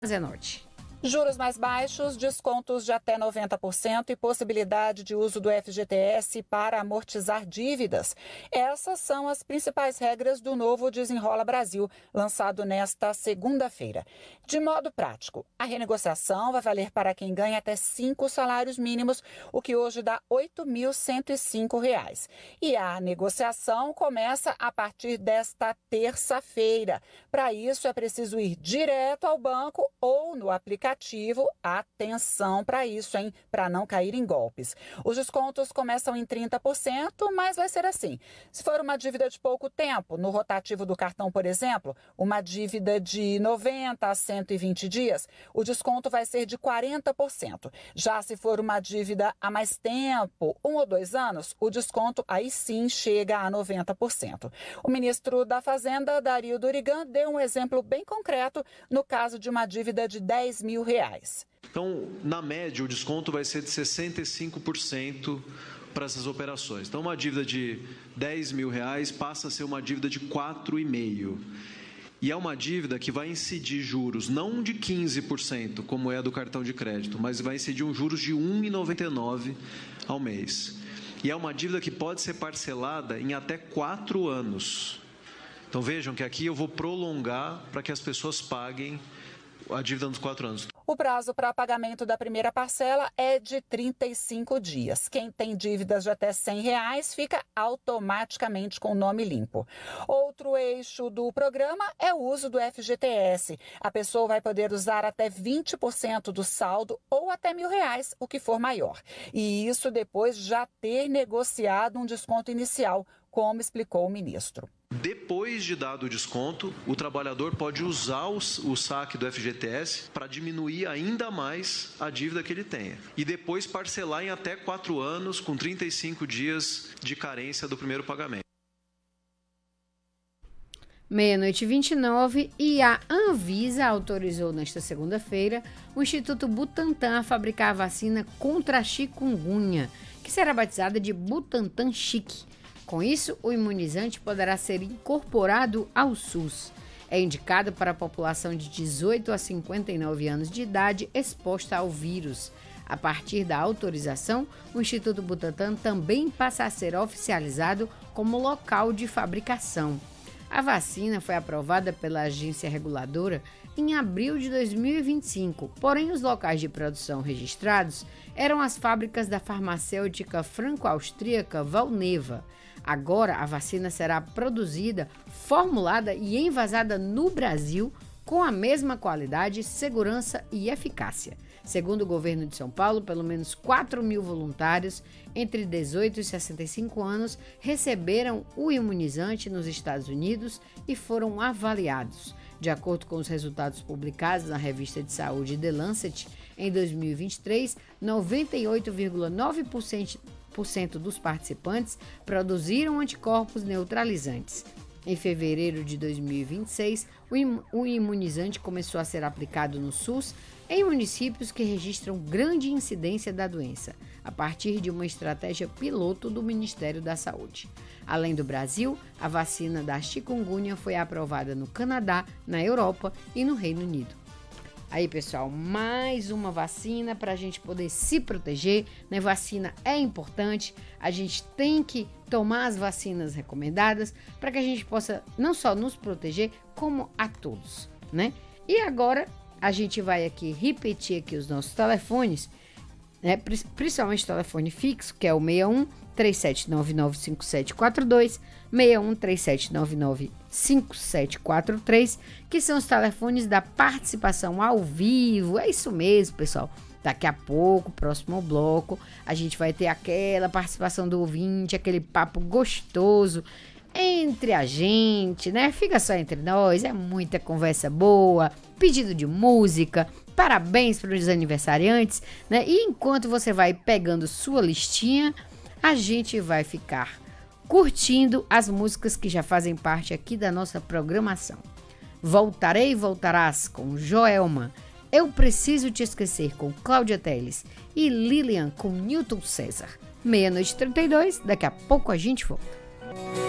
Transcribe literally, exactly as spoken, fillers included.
Zenotti. Juros mais baixos, descontos de até noventa por cento e possibilidade de uso do F G T S para amortizar dívidas. Essas são as principais regras do novo Desenrola Brasil, lançado nesta segunda-feira. De modo prático, a renegociação vai valer para quem ganha até cinco salários mínimos, o que hoje dá oito mil cento e cinco reais. E a negociação começa a partir desta terça-feira. Para isso, é preciso ir direto ao banco ou no aplicativo. Atenção para isso, hein? Para não cair em golpes. Os descontos começam em trinta por cento, mas vai ser assim. Se for uma dívida de pouco tempo, no rotativo do cartão, por exemplo, uma dívida de noventa a cento e vinte dias, o desconto vai ser de quarenta por cento. Já se for uma dívida há mais tempo, um ou dois anos, o desconto aí sim chega a noventa por cento. O ministro da Fazenda, Dario Durigan, deu um exemplo bem concreto no caso de uma dívida de dez mil reais. Então, na média, o desconto vai ser de sessenta e cinco por cento para essas operações. Então, uma dívida de dez mil reais passa a ser uma dívida de quatro vírgula cinco. E é uma dívida que vai incidir juros não de quinze por cento, como é a do cartão de crédito, mas vai incidir um juros de um vírgula noventa e nove por cento ao mês. E é uma dívida que pode ser parcelada em até quatro anos. Então, vejam que aqui eu vou prolongar para que as pessoas paguem a dívida nos quatro anos. O prazo para pagamento da primeira parcela é de trinta e cinco dias. Quem tem dívidas de até cem reais fica automaticamente com o nome limpo. Outro eixo do programa é o uso do F G T S. A pessoa vai poder usar até vinte por cento do saldo ou até mil reais, o que for maior. E isso depois já ter negociado um desconto inicial, como explicou o ministro. Depois de dado o desconto, o trabalhador pode usar o, o saque do F G T S para diminuir ainda mais a dívida que ele tenha. E depois parcelar em até quatro anos, com trinta e cinco dias de carência do primeiro pagamento. Meia-noite e vinte e nove, e a Anvisa autorizou nesta segunda-feira o Instituto Butantan a fabricar a vacina contra a chikungunya, que será batizada de Butantan Chic. Com isso, o imunizante poderá ser incorporado ao SUS. É indicado para a população de dezoito a cinquenta e nove anos de idade exposta ao vírus. A partir da autorização, o Instituto Butantan também passa a ser oficializado como local de fabricação. A vacina foi aprovada pela agência reguladora em abril de dois mil e vinte e cinco, porém os locais de produção registrados eram as fábricas da farmacêutica franco-austríaca Valneva. Agora, a vacina será produzida, formulada e envasada no Brasil com a mesma qualidade, segurança e eficácia. Segundo o governo de São Paulo, pelo menos quatro mil voluntários entre dezoito e sessenta e cinco anos receberam o imunizante nos Estados Unidos e foram avaliados. De acordo com os resultados publicados na revista de saúde The Lancet, em dois mil e vinte e três, noventa e oito vírgula nove por cento dos participantes produziram anticorpos neutralizantes. Em fevereiro de dois mil e vinte e seis, o imunizante começou a ser aplicado no SUS em municípios que registram grande incidência da doença, a partir de uma estratégia piloto do Ministério da Saúde. Além do Brasil, a vacina da chikungunya foi aprovada no Canadá, na Europa e no Reino Unido. Aí, pessoal, mais uma vacina para a gente poder se proteger, né? Vacina é importante, a gente tem que tomar as vacinas recomendadas para que a gente possa não só nos proteger, como a todos, né? E agora, a gente vai aqui repetir aqui os nossos telefones, né? Principalmente o telefone fixo, que é o seis um três sete nove nove cinco sete quatro dois, seis um três sete nove nove cinco sete quatro três, que são os telefones da participação ao vivo. É isso mesmo, pessoal. Daqui a pouco, próximo bloco, a gente vai ter aquela participação do ouvinte, aquele papo gostoso entre a gente, né? Fica só entre nós, é muita conversa boa, pedido de música, parabéns para os aniversariantes, né? E enquanto você vai pegando sua listinha, a gente vai ficar curtindo as músicas que já fazem parte aqui da nossa programação. Voltarei, voltarás com Joelma, Eu Preciso Te Esquecer com Cláudia Telles e Lilian com Newton César. Meia-noite e trinta e dois, daqui a pouco a gente volta.